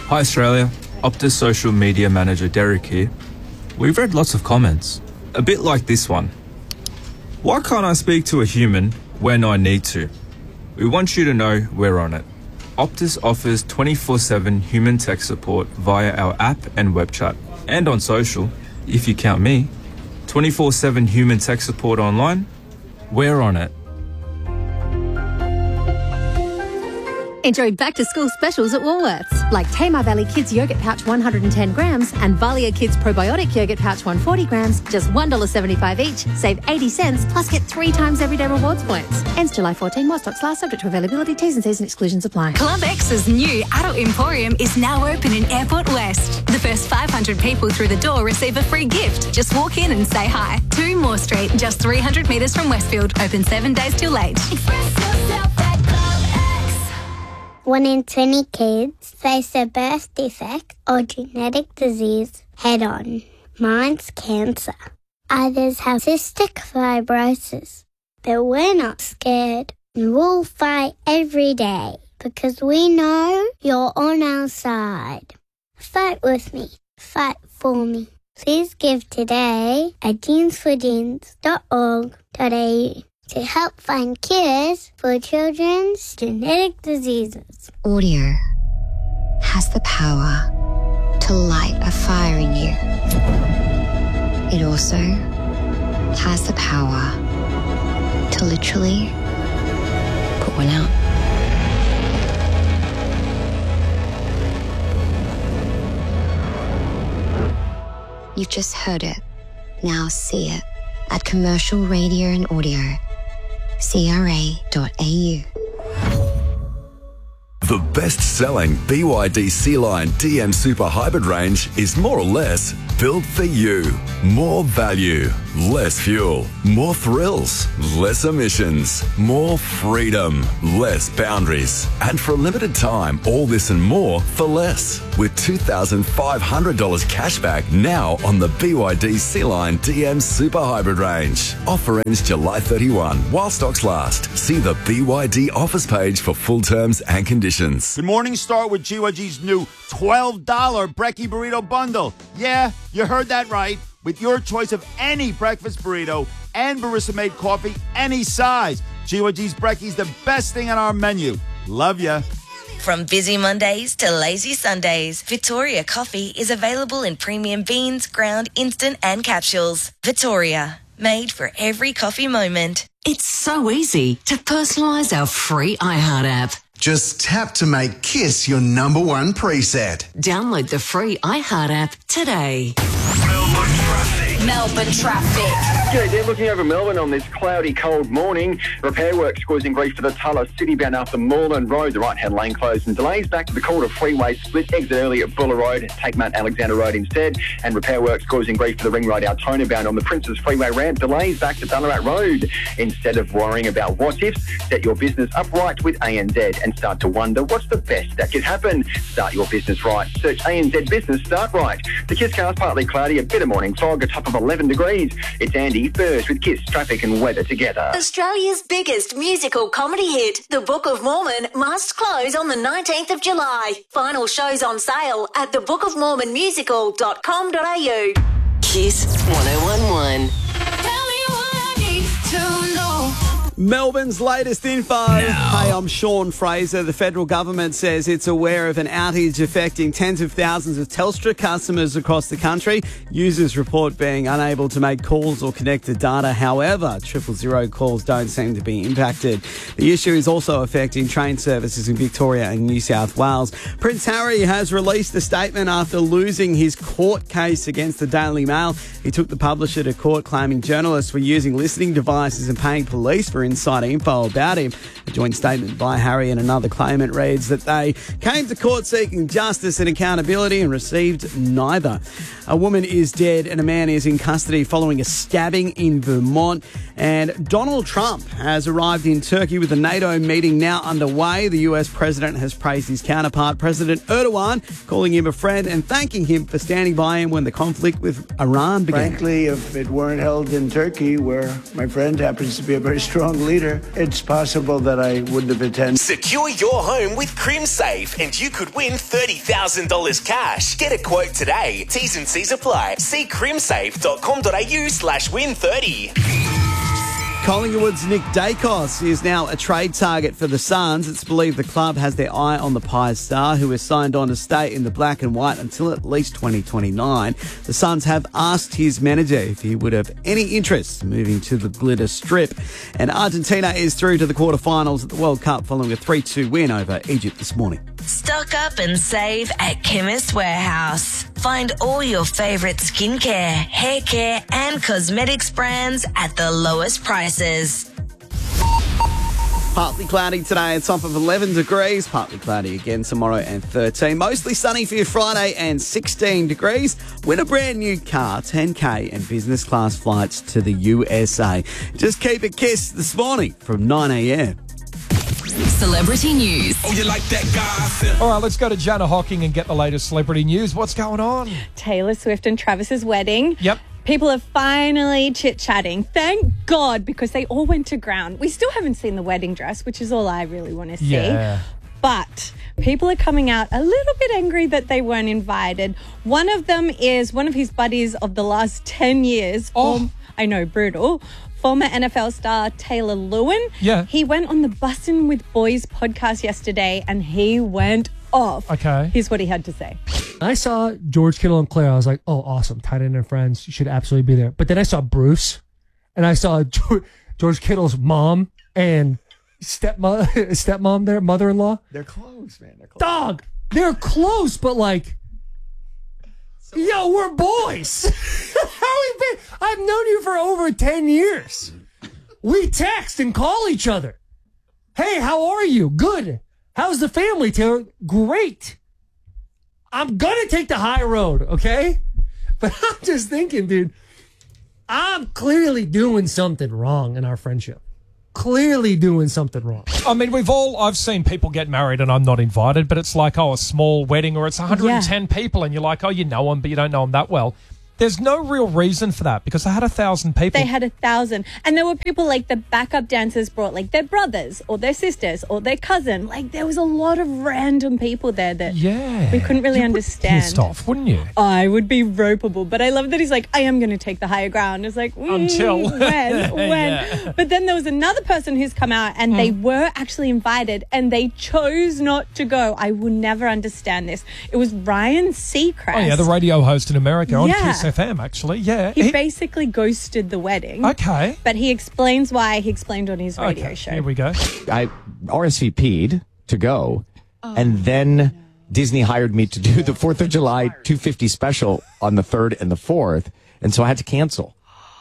Hi Australia, Optus social media manager Derek here. We've read lots of comments, a bit like this one. Why can't I speak to a human when I need to? We want you to know we're on it. Optus offers 24/7 human tech support via our app and web chat. And on social, if you count me, 24/7 human tech support online, we're on it. Enjoy back-to-school specials at Woolworths, like Tamar Valley Kids Yogurt Pouch 110 grams and Valia Kids Probiotic Yogurt Pouch 140 grams, just $1.75 each. Save 80 cents, plus get 3 times everyday rewards points. Ends July 14, while stocks last, subject to availability, T's and C's and exclusions apply. Club X's new adult emporium is now open in Airport West. The first 500 people through the door receive a free gift. Just walk in and say hi. 2 Moore Street, just 300 metres from Westfield. Open 7 days till late. Express yourself at Club X. 1 in 20 kids face a birth defect or genetic disease head-on. Mine's cancer. Others have cystic fibrosis. But we're not scared. We'll fight every day because we know you're on our side. Fight with me. Fight for me. Please give today at jeansforjeans.org.au to help find cures for children's genetic diseases. Audio has the power to light a fire in you. It also has the power to literally put one out. You've just heard it. Now see it at Commercial Radio and Audio. CRA.au. The best-selling BYD Sea-Line DM Super Hybrid range is more or less built for you. More value, less fuel, more thrills, less emissions, more freedom, less boundaries. And for a limited time, all this and more for less. With $2,500 cashback now on the BYD Sea-Line DM Super Hybrid range. Offer ends July 31 while stocks last. See the BYD offers page for full terms and conditions. Good morning, start with GYG's new $12 Brekkie Burrito Bundle. Yeah, you heard that right. With your choice of any breakfast burrito and barista-made coffee, any size. GYG's Brekkie's the best thing on our menu. Love ya. From busy Mondays to lazy Sundays, Victoria Coffee is available in premium beans, ground, instant and capsules. Victoria, made for every coffee moment. It's so easy to personalise our free iHeart app. Just tap to make KISS your #1 preset. Download the free iHeart app today. Melbourne traffic. G'day, Dan. Looking over Melbourne on this cloudy, cold morning. Repair works causing grief for the Tulla City bound after Moreland Road. The right-hand lane closed and delays back to the Calder Freeway split. Exit early at Buller Road. Take Mount Alexander Road instead. And repair works causing grief for the Ring Road Altona bound on the Princes Freeway ramp. Delays back to Ballarat Road. Instead of worrying about what-ifs, set your business upright with ANZ and start to wonder what's the best that could happen. Start your business right. Search ANZ Business Start Right. The KISS car's partly cloudy, a bit of morning fog, a top of 11 degrees. It's Andy first with KISS traffic and weather together. Australia's biggest musical comedy hit, The Book of Mormon, must close on the 19th of July. Final shows on sale at thebookofmormonmusical.com.au. KISS 1011. Melbourne's latest info. Hey, I'm Sean Fraser. The federal government says it's aware of an outage affecting tens of thousands of Telstra customers across the country. Users report being unable to make calls or connect to data. However, 000 calls don't seem to be impacted. The issue is also affecting train services in Victoria and New South Wales. Prince Harry has released a statement after losing his court case against the Daily Mail. He took the publisher to court claiming journalists were using listening devices and paying police for insider info about him. A joint statement by Harry and another claimant reads that they came to court seeking justice and accountability and received neither. A woman is dead and a man is in custody following a stabbing in Vermont. And Donald Trump has arrived in Turkey with the NATO meeting now underway. The US president has praised his counterpart, President Erdogan, calling him a friend and thanking him for standing by him when the conflict with Iran began. Frankly, if it weren't held in Turkey, where my friend happens to be a very strong strong leader, it's possible that I wouldn't have attended. Secure your home with CrimSafe and you could win $30,000 cash. Get a quote today. T's and C's apply. See crimsafe.com.au/win30. Collingwood's Nick Dacos is now a trade target for the Suns. It's believed the club has their eye on the Pies star, who is signed on to stay in the black and white until at least 2029. The Suns have asked his manager if he would have any interest moving to the Glitter Strip. And Argentina is through to the quarterfinals at the World Cup following a 3-2 win over Egypt this morning. Stock up and save at Chemist Warehouse. Find all your favourite skincare, hair care and cosmetics brands at the lowest prices. Partly cloudy today, a top of 11 degrees. Partly cloudy again tomorrow and 13. Mostly sunny for your Friday and 16 degrees. Win a brand new car, 10K and business class flights to the USA. Just keep it Kiss this morning from 9 a.m. Celebrity news. Oh, you like that guy? All right, let's go to Jana Hocking and get the latest celebrity news. What's going on? Taylor Swift and Travis's wedding. Yep. People are finally chit-chatting. Thank God, because they all went to ground. We still haven't seen the wedding dress, which is all I really want to see. Yeah. But people are coming out a little bit angry that they weren't invited. One of them is one of his buddies of the last 10 years. Oh. I know, brutal. Former NFL star Taylor Lewin. Yeah. He went on the Bussin' with Boys podcast yesterday and he went off. Okay. Here's what he had to say. I saw George Kittle and Claire. I was like, oh, awesome. Tight end and friends. You should absolutely be there. But then I saw Bruce and I saw George Kittle's mom and stepmom there, mother-in-law. They're close, man. They're close. Dog. They're close, but like, yo, we're boys. How we been? I've known you for over 10 years. We text and call each other. Hey, how are you? Good. How's the family, Taylor? Great. I'm going to take the high road, okay? But I'm just thinking, dude, I'm clearly doing something wrong in our friendship. Clearly doing something wrong. I mean, I've seen people get married and I'm not invited, but it's like, a small wedding or it's 110 people and you're like, you know them, but you don't know them that well. There's no real reason for that because they had 1,000 people. They had 1,000. And there were people like the backup dancers brought like their brothers or their sisters or their cousin. Like there was a lot of random people there that we couldn't really understand. Pissed off, wouldn't you? I would be ropeable. But I love that he's like, I am going to take the higher ground. It's like, until when? Yeah. But then there was another person who's come out and they were actually invited and they chose not to go. I will never understand this. It was Ryan Seacrest. Oh, yeah, the radio host in America on Yeah. Kiss FM, actually. Yeah. He basically ghosted the wedding. Okay. But he explains why. He explained on his radio show. Here we go. I RSVP'd to go, and then Disney hired me to do the 4th of July 250 special on the 3rd and the 4th, and so I had to cancel.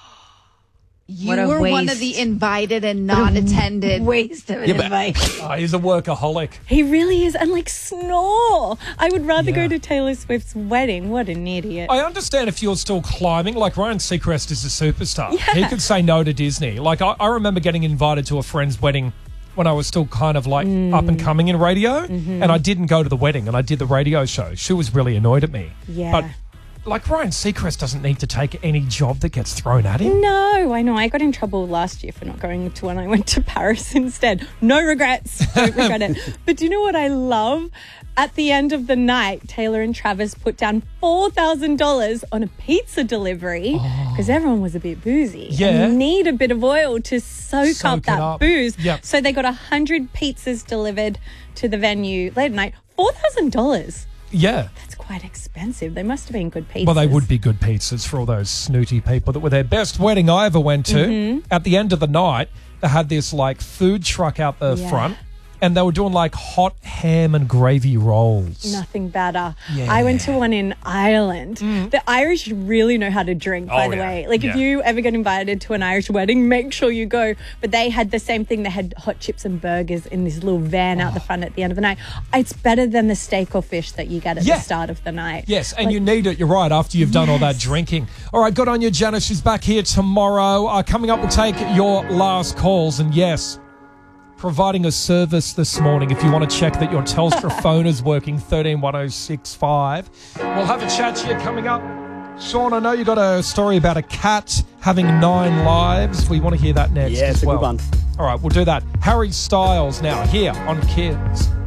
You were one of the invited and not attended. Waste of an invite. He's a workaholic. He really is. And like snore. I would rather go to Taylor Swift's wedding. What an idiot. I understand if you're still climbing. Like Ryan Seacrest is a superstar. He could say no to Disney. Like I remember getting invited to a friend's wedding when I was still kind of like up and coming in radio, and I didn't go to the wedding and I did the radio show. She was really annoyed at me. Yeah. But like Ryan Seacrest doesn't need to take any job that gets thrown at him. No, I know. I got in trouble last year for not going to one. I went to Paris instead. No regrets. Don't regret it. But do you know what I love? At the end of the night, Taylor and Travis put down $4,000 on a pizza delivery because everyone was a bit boozy. Yeah. And you need a bit of oil to soak up it that up. booze. Yep. So they got 100 pizzas delivered to the venue late at night. $4,000. Yeah. That's quite expensive. They must have been good pizzas. Well, they would be good pizzas for all those snooty people that were there. Best wedding I ever went to. At the end of the night, they had this like food truck out the front, and they were doing like hot ham and gravy rolls. Nothing better. Yeah. I went to one in Ireland. The Irish really know how to drink, by the way. Like if you ever get invited to an Irish wedding, make sure you go. But they had the same thing. They had hot chips and burgers in this little van out the front at the end of the night. It's better than the steak or fish that you get at the start of the night. Yes, and you need it. You're right, after you've done all that drinking. All right, good on you, Janice. She's back here tomorrow. Coming up, we'll take your last calls. And yes, providing a service this morning. If you want to check that your Telstra phone is working, 131065. We'll have a chat to you coming up Sean, I know you got a story about a cat having 9 lives. We want to hear that next Yeah, as it's a well. good one. All right, we'll do that. Harry Styles now here on Kids.